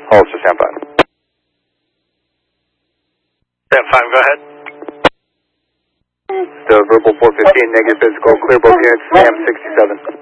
Hollister, stand by. Stand 5, go ahead. The verbal 415, negative physical, clear both units, Sam 67.